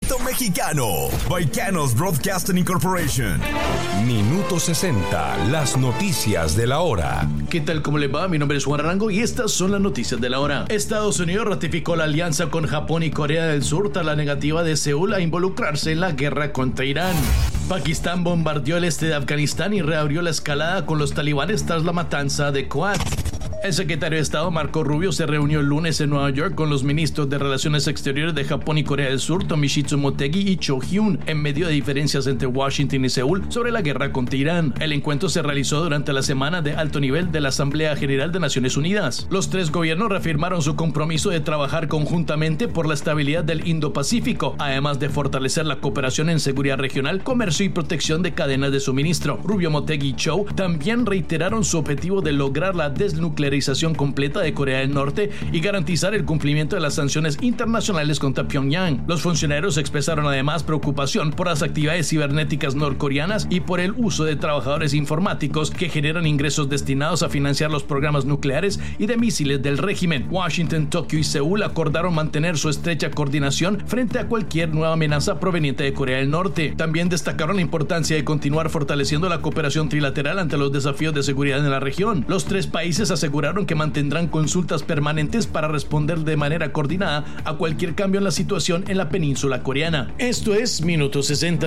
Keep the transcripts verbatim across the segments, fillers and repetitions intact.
Sentimiento Mexicano. Volcanoes Broadcasting Incorporation. Minuto sesenta. Las noticias de la hora. ¿Qué tal? ¿Cómo le va? Mi nombre es Juan Arango y estas son las noticias de la hora. Estados Unidos ratificó la alianza con Japón y Corea del Sur tras la negativa de Seúl a involucrarse en la guerra contra Irán. Pakistán bombardeó el este de Afganistán y reabrió la escalada con los talibanes tras la matanza de Kuwait. El secretario de Estado Marco Rubio se reunió el lunes en Nueva York con los ministros de Relaciones Exteriores de Japón y Corea del Sur, Tomoshitsu Motegi y Cho Hyun, en medio de diferencias entre Washington y Seúl sobre la guerra contra Irán. El encuentro se realizó durante la semana de alto nivel de la Asamblea General de Naciones Unidas. Los tres gobiernos reafirmaron su compromiso de trabajar conjuntamente por la estabilidad del Indo-Pacífico, además de fortalecer la cooperación en seguridad regional, comercio y protección de cadenas de suministro. Rubio, Motegi y Cho también reiteraron su objetivo de lograr la desnuclearización completa de Corea del Norte y garantizar el cumplimiento de las sanciones internacionales contra Pyongyang. Los funcionarios expresaron además preocupación por las actividades cibernéticas norcoreanas y por el uso de trabajadores informáticos que generan ingresos destinados a financiar los programas nucleares y de misiles del régimen. Washington, Tokio y Seúl acordaron mantener su estrecha coordinación frente a cualquier nueva amenaza proveniente de Corea del Norte. También destacaron la importancia de continuar fortaleciendo la cooperación trilateral ante los desafíos de seguridad en la región. Los tres países aseguraron que mantendrán consultas permanentes para responder de manera coordinada a cualquier cambio en la situación en la península coreana. Esto es Minuto sesenta.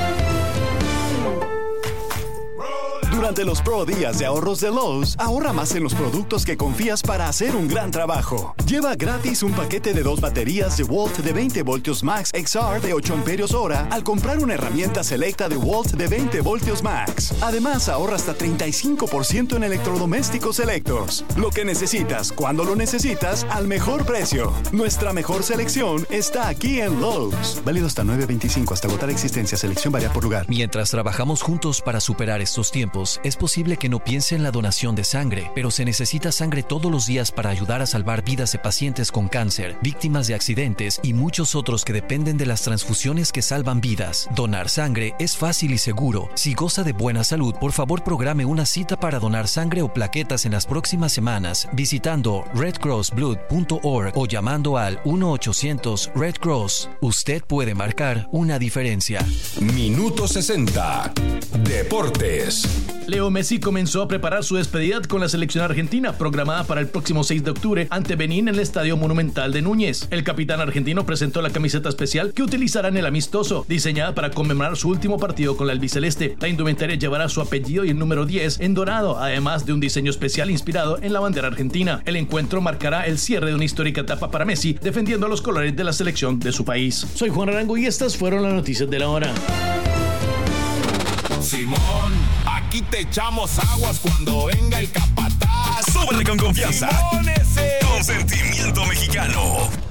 Durante los Pro Días de Ahorros de Lowe's, ahorra más en los productos que confías para hacer un gran trabajo. Lleva gratis un paquete de dos baterías DeWalt de veinte voltios Max X R de ocho amperios hora al comprar una herramienta selecta DeWalt de veinte voltios Max. Además, ahorra hasta treinta y cinco por ciento en electrodomésticos selectos. Lo que necesitas, cuando lo necesitas, al mejor precio. Nuestra mejor selección está aquí en Lowe's. Válido hasta nueve veinticinco hasta agotar existencia. Selección varía por lugar. Mientras trabajamos juntos para superar estos tiempos, es posible que no piense en la donación de sangre, pero se necesita sangre todos los días para ayudar a salvar vidas de pacientes con cáncer, víctimas de accidentes y muchos otros que dependen de las transfusiones que salvan vidas. Donar sangre es fácil y seguro. Si goza de buena salud, por favor programe una cita para donar sangre o plaquetas en las próximas semanas visitando red cross blood punto org o llamando al uno ochocientos red cross. Usted puede marcar una diferencia. Minuto sesenta. Deportes. Leo Messi comenzó a preparar su despedida con la selección argentina, programada para el próximo seis de octubre ante Benín en el Estadio Monumental de Núñez. El capitán argentino presentó la camiseta especial que utilizará en el amistoso, diseñada para conmemorar su último partido con la albiceleste. La indumentaria llevará su apellido y el número diez en dorado, además de un diseño especial inspirado en la bandera argentina. El encuentro marcará el cierre de una histórica etapa para Messi, defendiendo los colores de la selección de su país. Soy Juan Arango y estas fueron las noticias de la hora. Simón, aquí te echamos aguas cuando venga el capataz. Súbele con confianza. Simón ese. Con Sentimiento Mexicano.